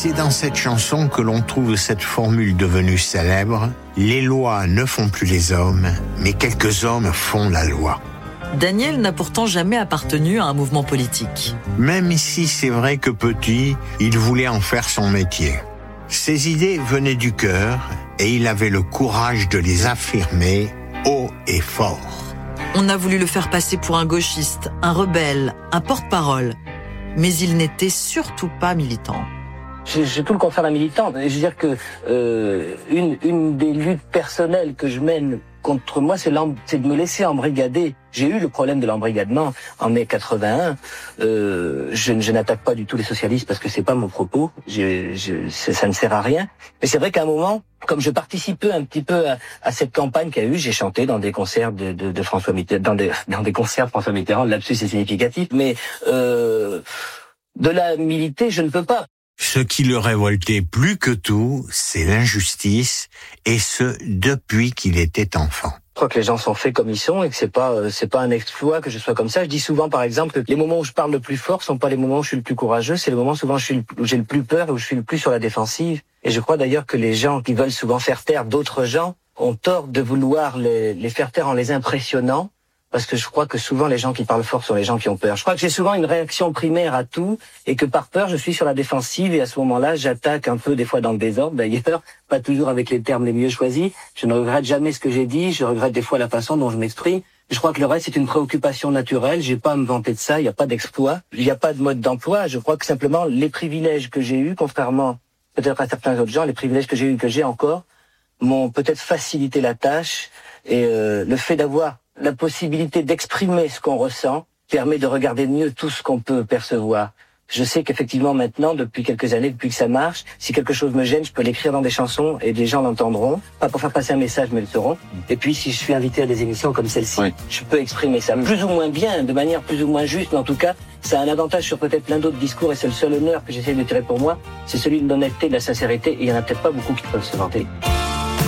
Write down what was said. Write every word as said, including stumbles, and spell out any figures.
C'est dans cette chanson que l'on trouve cette formule devenue célèbre. Les lois ne font plus les hommes, mais quelques hommes font la loi. Daniel n'a pourtant jamais appartenu à un mouvement politique. Même si c'est vrai que petit, il voulait en faire son métier. Ses idées venaient du cœur et il avait le courage de les affirmer haut et fort. On a voulu le faire passer pour un gauchiste, un rebelle, un porte-parole. Mais il n'était surtout pas militant. J'ai, j'ai tout le contraire d'un militant. Je veux dire que euh, une, une des luttes personnelles que je mène contre moi, c'est, c'est de me laisser embrigader. J'ai eu le problème de l'embrigadement en mai quatre-vingt-un. Euh, je, je n'attaque pas du tout les socialistes parce que c'est pas mon propos. Je, je, ça ne sert à rien. Mais c'est vrai qu'à un moment, comme je participais un petit peu à, à cette campagne qu'il y a eu, j'ai chanté dans des concerts de, de, de François Mitterrand, dans des, dans des concerts de François Mitterrand. Le lapsus est significatif, mais euh, de la militer, je ne peux pas. Ce qui le révoltait plus que tout, c'est l'injustice, et ce, depuis qu'il était enfant. Je crois que les gens sont faits comme ils sont et que c'est pas euh, c'est pas un exploit que je sois comme ça. Je dis souvent, par exemple, que les moments où je parle le plus fort sont pas les moments où je suis le plus courageux, c'est les moments souvent où, je suis le, où j'ai le plus peur et où je suis le plus sur la défensive. Et je crois d'ailleurs que les gens qui veulent souvent faire taire d'autres gens ont tort de vouloir les, les faire taire en les impressionnant. Parce que je crois que souvent les gens qui parlent fort sont les gens qui ont peur. Je crois que j'ai souvent une réaction primaire à tout et que par peur je suis sur la défensive et à ce moment-là j'attaque un peu des fois dans le désordre d'ailleurs, pas toujours avec les termes les mieux choisis. Je ne regrette jamais ce que j'ai dit, je regrette des fois la façon dont je m'exprime. Je crois que le reste c'est une préoccupation naturelle, j'ai pas à me vanter de ça, il n'y a pas d'exploit, il n'y a pas de mode d'emploi. Je crois que simplement les privilèges que j'ai eus, contrairement peut-être à certains autres gens, les privilèges que j'ai eus, que j'ai encore, m'ont peut-être facilité la tâche et euh, le fait d'avoir la possibilité d'exprimer ce qu'on ressent permet de regarder mieux tout ce qu'on peut percevoir. Je sais qu'effectivement maintenant, depuis quelques années, depuis que ça marche, si quelque chose me gêne, je peux l'écrire dans des chansons et des gens l'entendront. Pas pour faire passer un message, mais le sauront. Et puis si je suis invité à des émissions comme celle-ci, oui, je peux exprimer ça plus ou moins bien, de manière plus ou moins juste, mais en tout cas, ça a un avantage sur peut-être plein d'autres discours et c'est le seul honneur que j'essaie de tirer pour moi, c'est celui de l'honnêteté, de la sincérité, et il y en a peut-être pas beaucoup qui peuvent se vanter.